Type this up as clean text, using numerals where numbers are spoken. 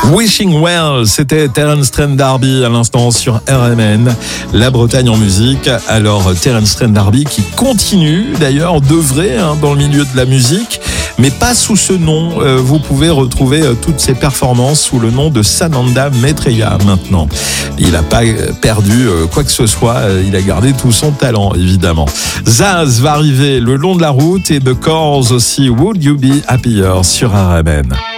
Wishing Well, c'était Terence Trent D'Arby à l'instant sur RMN, la Bretagne en musique. Alors Terence Trent D'Arby qui continue d'ailleurs d'œuvrer dans le milieu de la musique, mais pas sous ce nom. Vous pouvez retrouver toutes ses performances sous le nom de Sananda Maitreya maintenant. Il n'a pas perdu quoi que ce soit, il a gardé tout son talent évidemment. Zaz va arriver le long de la route et The Corrs aussi, Would You Be Happier sur RMN.